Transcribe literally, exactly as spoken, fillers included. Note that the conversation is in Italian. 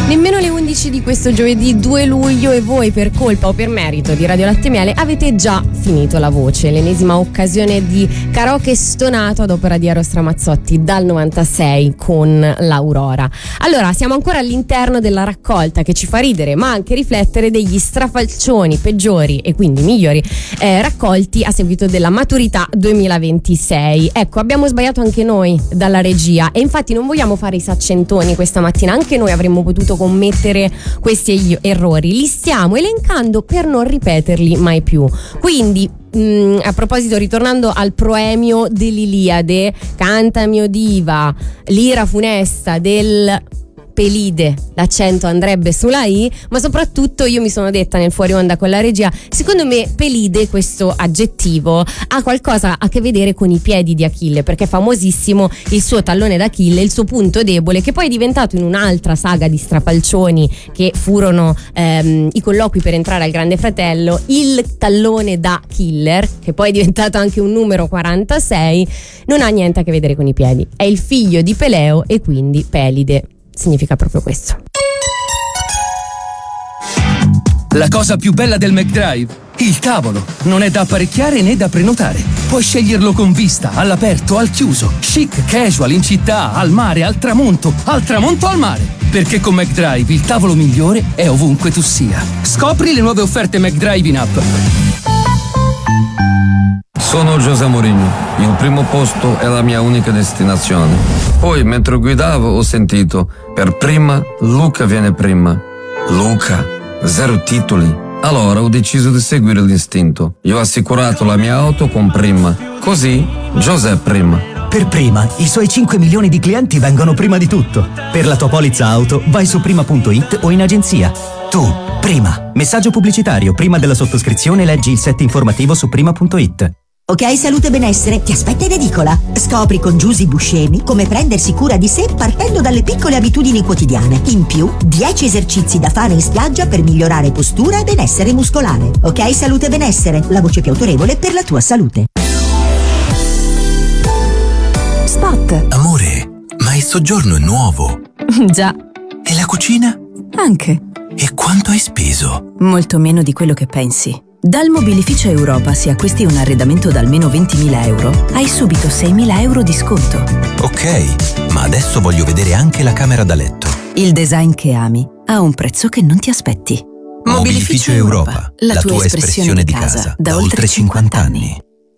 Nemmeno le undici di questo giovedì due luglio e voi, per colpa o per merito di Radio Latte Miele, avete già finito la voce. L'ennesima occasione di karaoke stonato ad opera di Eros Ramazzotti dal novantasei con l'Aurora. Allora, siamo ancora all'interno della raccolta che ci fa ridere ma anche riflettere degli strafalcioni peggiori e quindi migliori eh, raccolti a seguito della maturità duemilaventisei. Ecco, abbiamo sbagliato anche noi dalla regia e infatti non vogliamo fare i saccentoni questa mattina, anche noi avremmo potuto commettere questi errori, li stiamo elencando per non ripeterli mai più. Quindi Mm, a proposito, ritornando al proemio dell'Iliade, cantami o diva, l'ira funesta del Pelide, l'accento andrebbe sulla I, ma soprattutto io mi sono detta nel fuori onda con la regia, secondo me Pelide, questo aggettivo, ha qualcosa a che vedere con i piedi di Achille, perché è famosissimo il suo tallone d'Achille, il suo punto debole, che poi è diventato in un'altra saga di strafalcioni che furono ehm, i colloqui per entrare al Grande Fratello, il tallone da killer, che poi è diventato anche un numero quarantasei, non ha niente a che vedere con i piedi, è il figlio di Peleo e quindi Pelide significa proprio questo. La cosa più bella del McDrive? Il tavolo. Non è da apparecchiare né da prenotare. Puoi sceglierlo con vista, all'aperto, al chiuso, chic, casual, in città, al mare, al tramonto, al tramonto al mare. Perché con McDrive il tavolo migliore è ovunque tu sia. Scopri le nuove offerte McDrive in app. Sono José Mourinho, il primo posto è la mia unica destinazione. Poi, mentre guidavo, ho sentito, per prima, Luca viene prima. Luca, zero titoli. Allora ho deciso di seguire l'istinto. Io ho assicurato la mia auto con Prima. Così, José prima. Per Prima, i suoi cinque milioni di clienti vengono prima di tutto. Per la tua polizza auto, vai su prima punto it o in agenzia. Tu, Prima. Messaggio pubblicitario. Prima della sottoscrizione leggi il set informativo su prima punto it. Ok Salute e Benessere ti aspetta in edicola. Scopri con Giusy Buscemi come prendersi cura di sé partendo dalle piccole abitudini quotidiane. In più, dieci esercizi da fare in spiaggia per migliorare postura e benessere muscolare. Ok Salute e Benessere, la voce più autorevole per la tua salute. Spot. Amore, ma il soggiorno è nuovo. Già. E la cucina? Anche. E quanto hai speso? Molto meno di quello che pensi. Dal Mobilificio Europa, se acquisti un arredamento da almeno ventimila euro, hai subito seimila euro di sconto. Ok, ma adesso voglio vedere anche la camera da letto. Il design che ami ha un prezzo che non ti aspetti. Mobilificio Europa, la, la tua, tua espressione di casa, da oltre cinquanta anni.